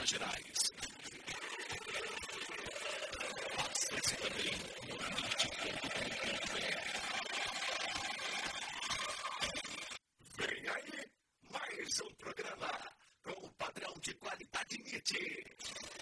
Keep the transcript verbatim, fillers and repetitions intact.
Minas Gerais. Acesse também morante ponto com. Vem aí mais um programa com o padrão de qualidade N I T.